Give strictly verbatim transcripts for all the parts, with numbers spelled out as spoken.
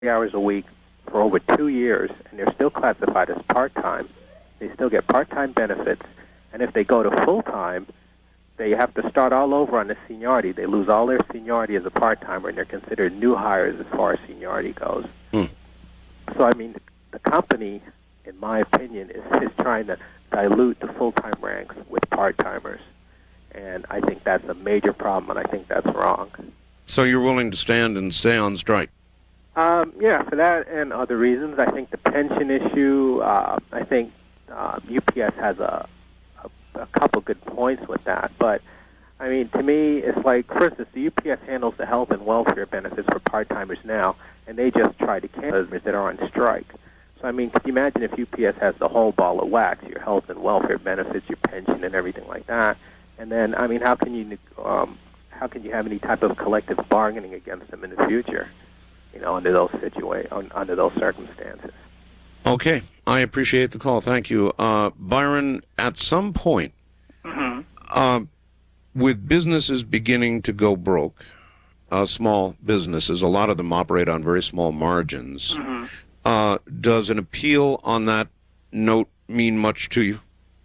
hours a week for over two years, and they're still classified as part-time. They still get part-time benefits, and if they go to full-time, they have to start all over on the seniority. They lose all their seniority as a part-timer, and they're considered new hires as far as seniority goes. Hmm. So, I mean, the company, in my opinion, is, is trying to dilute the full-time ranks with part-timers, and I think that's a major problem, and I think that's wrong. So you're willing to stand and stay on strike? Um, yeah, for that and other reasons. I think the pension issue, uh, I think uh, U P S has a, a, a couple good points with that. But, I mean, to me, it's like, for instance, the U P S handles the health and welfare benefits for part-timers now, and they just try to cancel those that are on strike. So, I mean, can you imagine if U P S has the whole ball of wax, your health and welfare benefits, your pension, and everything like that? And then, I mean, how can you um, how can you have any type of collective bargaining against them in the future? You know, under those situa- under those circumstances. Okay, I appreciate the call. Thank you, uh, Byron. At some point, Mm-hmm. uh, with businesses beginning to go broke, uh, small businesses, a lot of them operate on very small margins. Mm-hmm. Uh, does an appeal on that note mean much to you?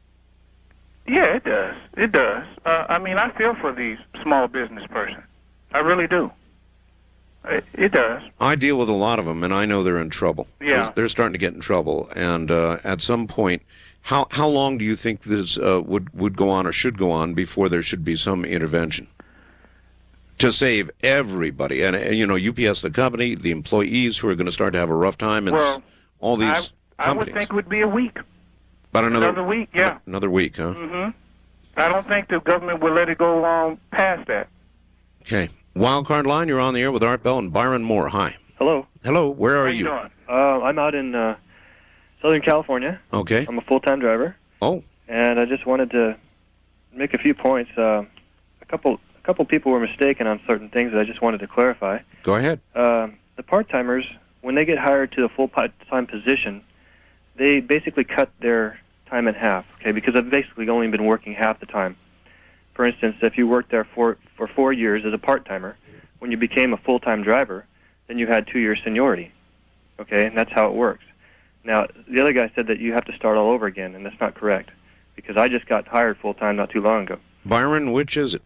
Yeah, it does. It does. Uh, I mean, I feel for the small business person. I really do. It, it does. I deal with a lot of them, and I know they're in trouble. Yeah. They're, they're starting to get in trouble. And uh, at some point, how how long do you think this uh, would, would go on or should go on before there should be some intervention to save everybody? And, uh, you know, U P S, the company, the employees who are going to start to have a rough time, and Well, s- all these I, I companies. would think it would be a week. About another, Another week, yeah. Another week, huh? Mm-hmm. I don't think the government would let it go on past that. Okay. Wildcard Line, you're on the air with Art Bell and Byron Moore. Hi. Hello. Hello, where are How you you? doing? Uh, I'm out in uh, Southern California. Okay. I'm a full-time driver, Oh, and I just wanted to make a few points. Uh, a couple, a couple people were mistaken on certain things that I just wanted to clarify. go ahead. Uh, the part-timers, when they get hired to a full-time position, they basically cut their time in half, okay, because they've basically only been working half the time. For instance, if you worked there for, for four years as a part-timer, when you became a full-time driver, then you had two years seniority, okay, and that's how it works. Now, the other guy said that you have to start all over again, and that's not correct, because I just got hired full-time not too long ago. Byron, which is it?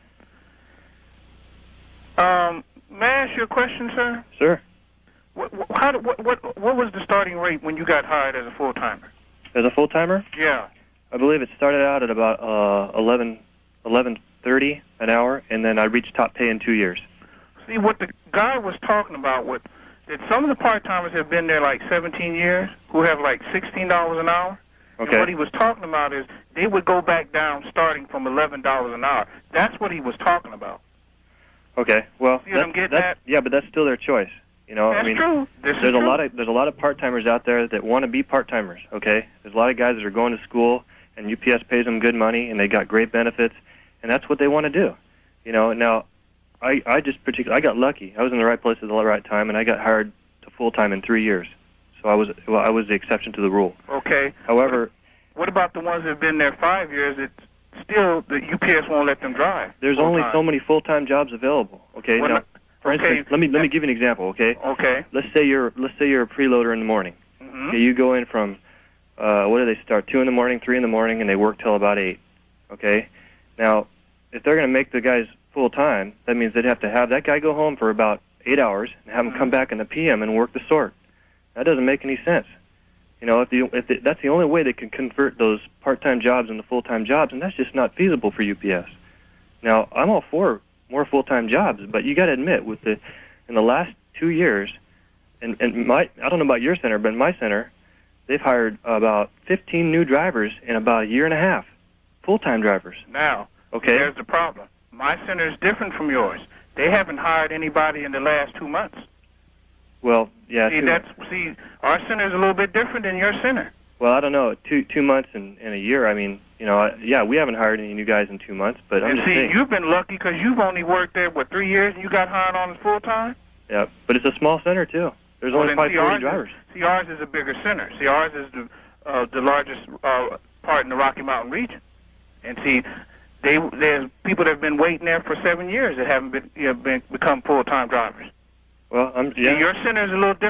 Um, may I ask you a question, sir? Sir, What, what, how, did- what, what, what was the starting rate when you got hired as a full-timer? as a full-timer, Yeah. I believe it started out at about uh, eleven, eleven thirty an hour, and then I reached top pay in two years. See, what the guy was talking about, what, that some of the part-timers have been there like seventeen years, who have like sixteen dollars an hour. And Okay. what he was talking about is they would go back down starting from eleven dollars an hour. That's what he was talking about. Okay. Well, See what I'm getting that's, yeah, but that's still their choice. You know, That's I mean, true. This is there's a true. lot of there's a lot of part-timers out there that want to be part-timers. Okay, there's a lot of guys that are going to school, and U P S pays them good money, and they got great benefits, and that's what they want to do. You know, now, I I just particularly I got lucky. I was in the right place at the right time, and I got hired to full-time in three years. So I was well, I was the exception to the rule. Okay. However, What about the ones that have been there five years? It's still the U P S won't let them drive. there's only full-time. so many full-time jobs available. Okay, Well, now, no- for okay. instance, let me let me give you an example. Okay, Okay. let's say you're let's say you're a preloader in the morning. Mm-hmm. Okay, you go in from, uh, what do they start, two in the morning, three in the morning, and they work till about eight. Okay? Now, if they're going to make the guys full-time, that means they'd have to have that guy go home for about eight hours and have him come back in the P M and work the sort. That doesn't make any sense. You know, if, the, if the, that's the only way they can convert those part-time jobs into full-time jobs, and that's just not feasible for U P S. Now, I'm all for more full-time jobs, but you got to admit, with the in the last two years, and, and my I don't know about your center, but in my center, they've hired about fifteen new drivers in about a year and a half, full-time drivers. Now, Okay? there's the problem. My center is different from yours. They haven't hired anybody in the last two months. Well, yeah. See, two, that's see, our center is a little bit different than your center. well, I don't know. Two two months and, and a year. I mean, you know, I, yeah, we haven't hired any new guys in two months, but I'm And just see, saying. you've been lucky because you've only worked there what three years, and you got hired on full time. Yeah, but it's a small center too. There's Well, only then probably see, forty ours drivers. Is, see, ours is a bigger center. See, ours is the uh, the largest uh, part in the Rocky Mountain region. And see, they there's people that have been waiting there for seven years that haven't been, you know, been become full time drivers. Well, I'm See, yeah. your center is a little different.